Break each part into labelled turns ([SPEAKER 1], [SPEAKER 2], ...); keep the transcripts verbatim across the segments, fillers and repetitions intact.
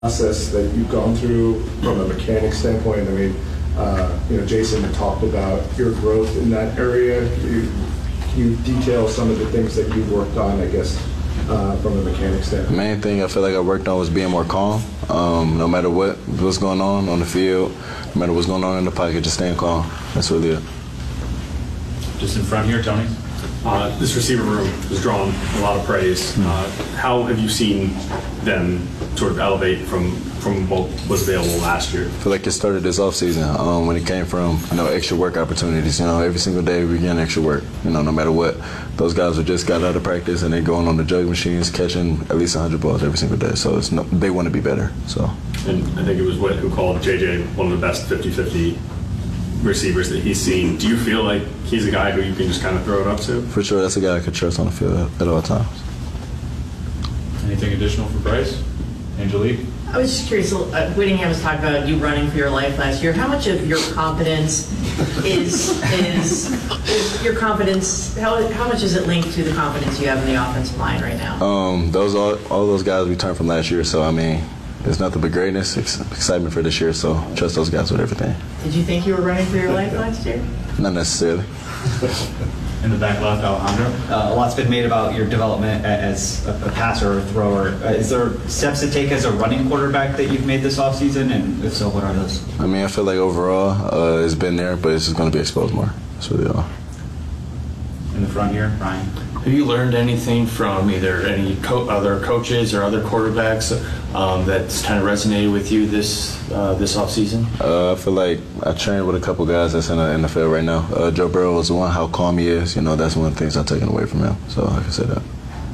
[SPEAKER 1] process that you've gone through from a mechanic standpoint? I mean, uh, you know, Jason had talked about your growth in that area. You, you detail some of the things that you worked on, I guess, uh, from a mechanic standpoint.
[SPEAKER 2] The main thing I feel like I worked on was being more calm. Um, no matter what what's going on on the field, no matter what's going on in the pocket, just staying calm. That's really it.
[SPEAKER 3] Just in front here, Tony. Uh, this receiver room has drawn a lot of praise. Uh, how have you seen them sort of elevate from from what was available last year?
[SPEAKER 2] I feel like it started this offseason um, when it came from, you know, extra work opportunities. You know, every single day we get extra work, you know, no matter what. Those guys are just got out of practice and they're going on the jug machines, catching at least one hundred balls every single day. So it's no, they want to be better. So.
[SPEAKER 3] And I think it was Whit who called J J one of the best fifty fifty receivers that he's seen. Do you feel like he's a guy who you can just kind of throw it up to?
[SPEAKER 2] For sure, that's a guy I could trust on the field at all times.
[SPEAKER 3] Anything additional for Bryce? Angelique?
[SPEAKER 4] I was just curious, uh, Whittingham was talking about you running for your life last year. How much of your confidence is, is, is your confidence, how, how much is it linked to the confidence you have in the offensive line right now?
[SPEAKER 2] Um, those all, all those guys returned from last year, so I mean, there's nothing but greatness, excitement for this year, so trust those guys with everything.
[SPEAKER 4] Did you think you were running for your life last year?
[SPEAKER 2] Not necessarily.
[SPEAKER 3] In the back left, Alejandro.
[SPEAKER 5] Uh, a lot's been made about your development as a, a passer or a thrower. Uh, is there steps to take as a running quarterback that you've made this offseason? And if so, what are those?
[SPEAKER 2] I mean, I feel like overall uh, it's been there, but it's just going to be exposed more. That's really all.
[SPEAKER 3] In the front here, Ryan.
[SPEAKER 6] Have you learned anything from either any co other coaches or other quarterbacks um, that's kind of resonated with you this uh, this offseason?
[SPEAKER 2] Uh, I feel like I trained with a couple guys that's in the N F L right now. Uh, Joe Burrow is one, how calm he is. You know, that's one of the things I've taken away from him. So I can say that.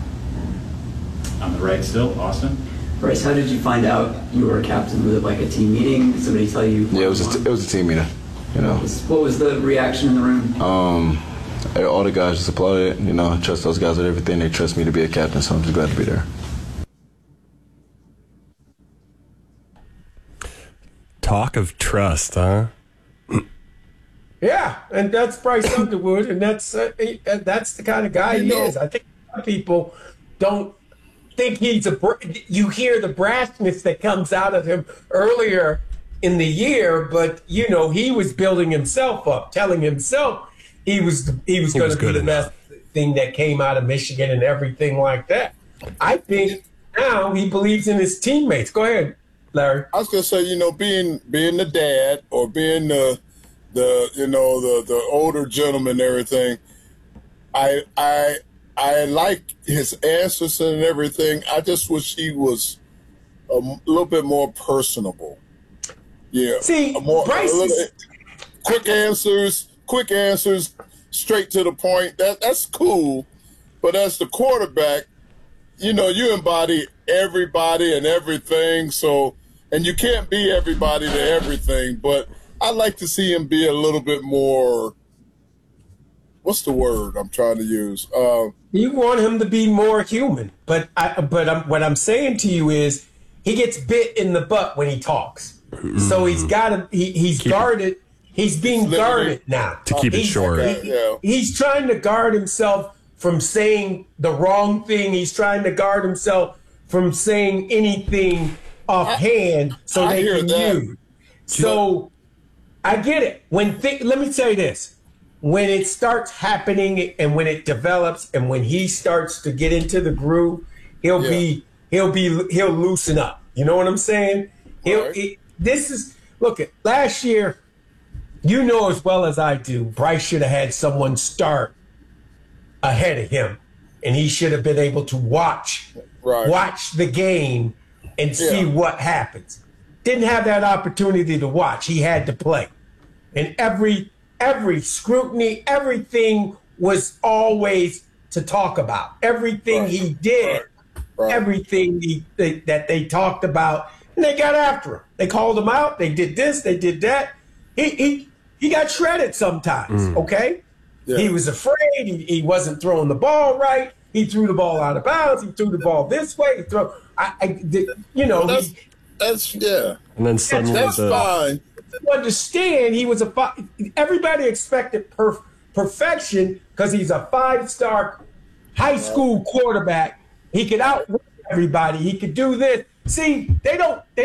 [SPEAKER 3] On the right still, Austin.
[SPEAKER 7] Bryce, how did you find out you were a captain? Was it like a team meeting? Did somebody tell you?
[SPEAKER 2] Yeah, it was a, it was a team meeting. You know.
[SPEAKER 7] What was, what was the reaction in the room?
[SPEAKER 2] Um. All the guys just applauded. You know, I trust those guys with everything. They trust me to be a captain, so I'm just glad to be there.
[SPEAKER 8] Talk of trust, huh?
[SPEAKER 9] Yeah, and that's Bryce Underwood, and that's uh, he, uh, that's the kind of guy he is. I think people don't think he's a. Br- you hear the brashness that comes out of him earlier in the year, but you know he was building himself up, telling himself he was he was going to be the best thing that came out of Michigan and everything like that. I think now he believes in his teammates. Go ahead, Larry.
[SPEAKER 10] I was going to say, you know, being being the dad or being the the you know the the older gentleman and everything, I I I like his answers and everything. I just wish he was a little bit more personable. Yeah,
[SPEAKER 9] see,
[SPEAKER 10] a more,
[SPEAKER 9] Bryce
[SPEAKER 10] a little,
[SPEAKER 9] is-
[SPEAKER 10] quick answers. Quick answers, straight to the point. That that's cool, but as the quarterback, you know, you embody everybody and everything. So, and you can't be everybody to everything. But I like to see him be a little bit more. What's the word I'm trying to use? Uh,
[SPEAKER 9] you want him to be more human, but I, but I'm, what I'm saying to you is he gets bit in the butt when he talks. Mm-hmm. So he's got to he, he's Keep guarded. It. He's being guarded now.
[SPEAKER 8] To keep it
[SPEAKER 9] he's,
[SPEAKER 8] short.
[SPEAKER 9] He, he's trying to guard himself from saying the wrong thing. He's trying to guard himself from saying anything offhand so
[SPEAKER 10] I
[SPEAKER 9] they
[SPEAKER 10] hear
[SPEAKER 9] can
[SPEAKER 10] that.
[SPEAKER 9] use. So I get it. When th- Let me say this. When it starts happening and when it develops and when he starts to get into the groove, he'll
[SPEAKER 10] Yeah.
[SPEAKER 9] be he'll be he'll loosen up. You know what I'm saying? He'll
[SPEAKER 10] Right.
[SPEAKER 9] it, this is look at last year. You know as well as I do, Bryce should have had someone start ahead of him, and he should have been able to watch
[SPEAKER 10] Right.
[SPEAKER 9] watch the game and see
[SPEAKER 10] Yeah.
[SPEAKER 9] what happens. Didn't have that opportunity to watch. He had to play. And every every scrutiny, everything was always to talk about. Everything
[SPEAKER 10] Right.
[SPEAKER 9] he did,
[SPEAKER 10] Right. Right.
[SPEAKER 9] everything he, they, that they talked about, and they got after him. They called him out. They did this. They did that. He he he got shredded sometimes.
[SPEAKER 8] Mm.
[SPEAKER 9] Okay,
[SPEAKER 10] Yeah.
[SPEAKER 9] he was afraid. He, he wasn't throwing the ball right. He threw the ball out of bounds. He threw the ball this way. He throw. I, I the, you know.
[SPEAKER 10] Well, that's,
[SPEAKER 9] he,
[SPEAKER 10] that's yeah.
[SPEAKER 8] And then suddenly
[SPEAKER 10] That's
[SPEAKER 8] the,
[SPEAKER 10] fine.
[SPEAKER 9] to understand he was a fi- everybody expected perf- perfection because he's a five-star high school quarterback. He could out everybody. He could do this. See, they don't. They